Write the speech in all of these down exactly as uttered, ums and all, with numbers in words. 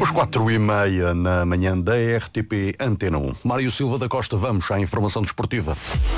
Às quatro e meia na manhã da R T P Antena um. Mário Silva da Costa, vamos à informação desportiva.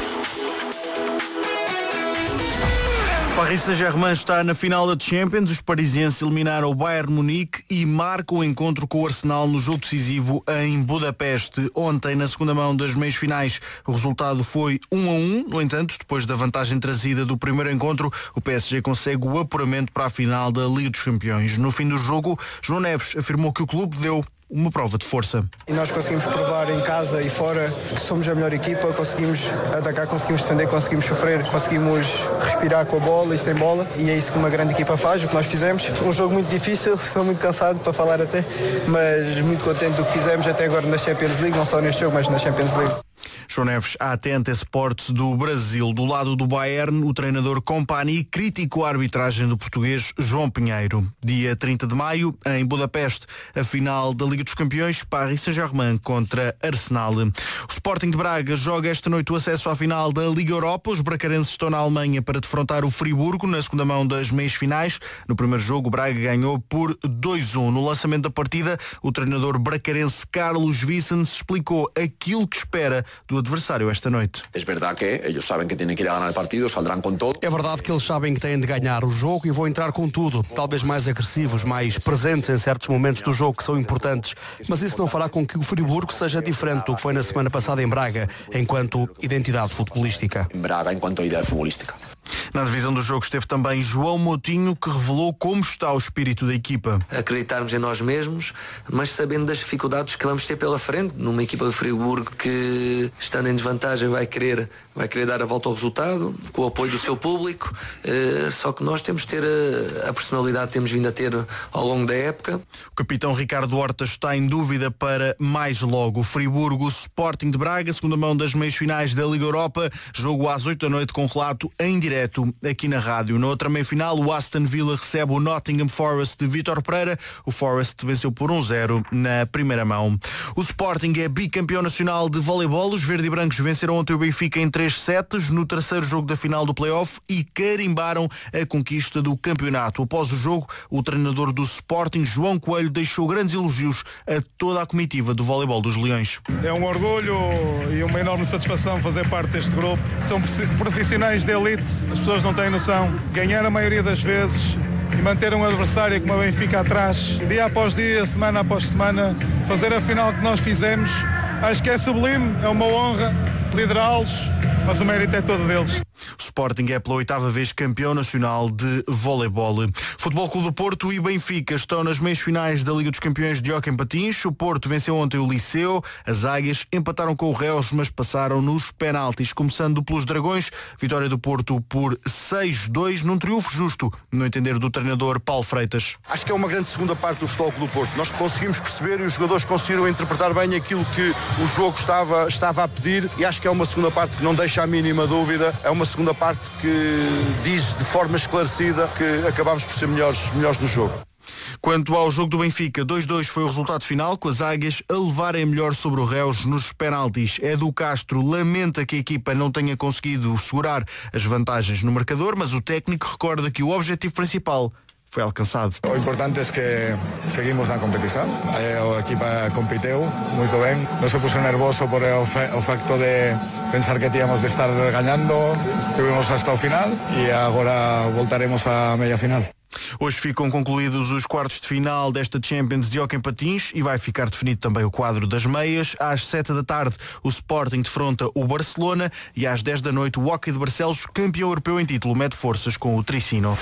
Paris Saint-Germain está na final da Champions. Os parisienses eliminaram o Bayern Munique e marcam o encontro com o Arsenal no jogo decisivo em Budapeste. Ontem, na segunda mão das meias finais, o resultado foi um a um. No entanto, depois da vantagem trazida do primeiro encontro, o P S G consegue o apuramento para a final da Liga dos Campeões. No fim do jogo, João Neves afirmou que o clube deu uma prova de força. E nós conseguimos provar em casa e fora que somos a melhor equipa, conseguimos atacar, conseguimos defender, conseguimos sofrer, conseguimos respirar com a bola e sem bola, e é isso que uma grande equipa faz, o que nós fizemos. Um jogo muito difícil, estou muito cansado para falar até, mas muito contente do que fizemos até agora na Champions League, não só neste jogo, mas na Champions League. João Neves, à T N T Sports do Brasil. Do lado do Bayern, o treinador Kompany criticou a arbitragem do português João Pinheiro. Dia trinta de maio, em Budapeste, a final da Liga dos Campeões, Paris Saint-Germain contra Arsenal. O Sporting de Braga joga esta noite o acesso à final da Liga Europa. Os bracarenses estão na Alemanha para defrontar o Friburgo na segunda mão das meias finais. No primeiro jogo, o Braga ganhou por dois a um. No lançamento da partida, o treinador bracarense Carlos Vicens explicou aquilo que espera do adversário esta noite. É verdade que eles sabem que têm que ir a ganhar o partido, saldrão com todo. É verdade que eles sabem que têm de ganhar o jogo e vão entrar com tudo, talvez mais agressivos, mais presentes em certos momentos do jogo que são importantes, mas isso não fará com que o Friburgo seja diferente do que foi na semana passada em Braga, enquanto identidade futebolística. Em Braga, enquanto ideia futebolística. Na divisão do jogo esteve também João Moutinho, que revelou como está o espírito da equipa. Acreditarmos em nós mesmos, mas sabendo das dificuldades que vamos ter pela frente, numa equipa de Friburgo que, estando em desvantagem, vai querer, vai querer dar a volta ao resultado, com o apoio do seu público, uh, só que nós temos de ter a, a personalidade que temos vindo a ter ao longo da época. O capitão Ricardo Horta está em dúvida para mais logo. O Friburgo, o Sporting de Braga, segunda mão das meias finais da Liga Europa, jogo às oito da noite com relato em direto aqui na rádio. Na outra meia-final, o Aston Villa recebe o Nottingham Forest de Vítor Pereira. O Forest venceu por um a zero na primeira mão. O Sporting é bicampeão nacional de voleibol. Os verde e brancos venceram ontem o Benfica em três sets no terceiro jogo da final do play-off e carimbaram a conquista do campeonato. Após o jogo, o treinador do Sporting, João Coelho, deixou grandes elogios a toda a comitiva do voleibol dos Leões. É um orgulho e uma enorme satisfação fazer parte deste grupo. São profissionais de elite. As pessoas não têm noção. Ganhar a maioria das vezes e manter um adversário como a Benfica atrás, dia após dia, semana após semana, fazer a final que nós fizemos, acho que é sublime, é uma honra liderá-los, mas o mérito é todo deles. O Sporting é pela oitava vez campeão nacional de voleibol. Futebol Clube do Porto e Benfica estão nas meias finais da Liga dos Campeões de hóquei em patins. O Porto venceu ontem o Liceu. As Águias empataram com o Reus, mas passaram nos penaltis. Começando pelos Dragões, vitória do Porto por seis a dois, num triunfo justo, no entender do treinador Paulo Freitas. Acho que é uma grande segunda parte do Futebol Clube do Porto. Nós conseguimos perceber e os jogadores conseguiram interpretar bem aquilo que o jogo estava, estava a pedir, e acho que é uma segunda parte que não deixa a mínima dúvida. É uma segunda parte que diz de forma esclarecida que acabámos por ser melhores, melhores no jogo. Quanto ao jogo do Benfica, dois a dois foi o resultado final, com as Águias a levarem melhor sobre o Reus nos penaltis. Edu Castro lamenta que a equipa não tenha conseguido segurar as vantagens no marcador, mas o técnico recorda que o objetivo principal foi alcançado. O importante é que seguimos na competição. A equipa competiu muito bem. Não se puso nervoso por o, fe o facto de pensar que tínhamos de estar ganhando. Estivemos até o final e agora voltaremos à meia final. Hoje ficam concluídos os quartos de final desta Champions de hóquei em patins e vai ficar definido também o quadro das meias. Às sete da tarde o Sporting defronta o Barcelona e às dez da noite o Hóquei de Barcelos, campeão europeu em título, mede forças com o Tricino.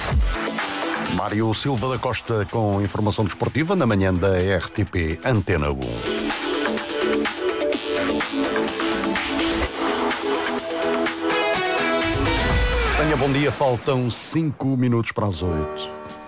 Mário Silva da Costa com informação desportiva na manhã da R T P Antena um. Tenha bom dia, faltam cinco minutos para as oito.